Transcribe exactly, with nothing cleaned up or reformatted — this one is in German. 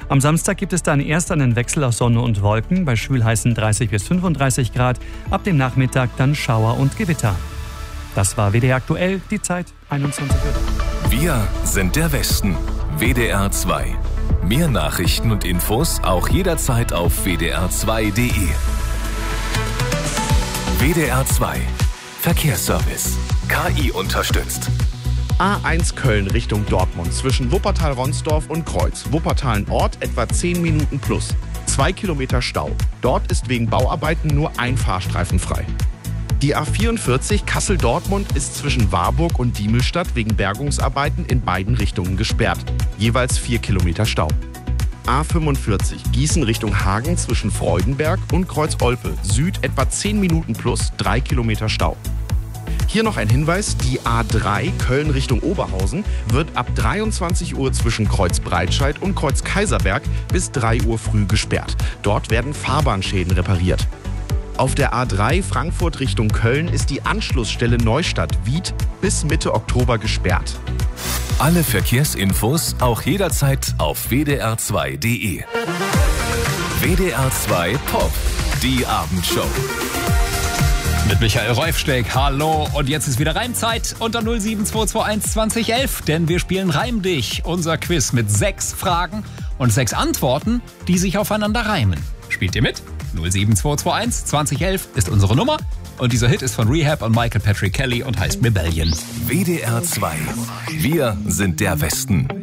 Am Samstag gibt es dann erst einen Wechsel aus Sonne und Wolken bei schwülheißen dreißig bis fünfunddreißig Grad. Ab dem Nachmittag dann Schauer und Gewitter. Das war W D R aktuell, die Zeit einundzwanzig Uhr. Wir sind der Westen. W D R zwei. Mehr Nachrichten und Infos auch jederzeit auf w d r zwei punkt d e. W D R zwei. Verkehrsservice. K I unterstützt. A eins Köln Richtung Dortmund zwischen Wuppertal-Ronsdorf und Kreuz. Wuppertal-Nord etwa zehn Minuten plus. Zwei Kilometer Stau. Dort ist wegen Bauarbeiten nur ein Fahrstreifen frei. Die A vierundvierzig Kassel-Dortmund ist zwischen Warburg und Diemelstadt wegen Bergungsarbeiten in beiden Richtungen gesperrt. Jeweils vier Kilometer Stau. A fünfundvierzig Gießen Richtung Hagen zwischen Freudenberg und Kreuz-Olpe. Süd etwa zehn Minuten plus, drei Kilometer Stau. Hier noch ein Hinweis, die A drei Köln Richtung Oberhausen wird ab dreiundzwanzig Uhr zwischen Kreuz Breitscheid und Kreuz Kaiserberg bis drei Uhr früh gesperrt. Dort werden Fahrbahnschäden repariert. Auf der A drei Frankfurt Richtung Köln ist die Anschlussstelle Neustadt-Wied bis Mitte Oktober gesperrt. Alle Verkehrsinfos auch jederzeit auf w d r zwei punkt d e. W D R zwei Pop, die Abendshow. Mit Michael Reufsteck, hallo. Und jetzt ist wieder Reimzeit unter null sieben zwei zwei eins zwanzig elf, denn wir spielen Reim dich, unser Quiz mit sechs Fragen und sechs Antworten, die sich aufeinander reimen. Spielt ihr mit? null sieben zwei zwei eins zwanzig elf ist unsere Nummer. Und dieser Hit ist von Rehab und Michael Patrick Kelly und heißt Rebellion. W D R zwei. Wir sind der Westen.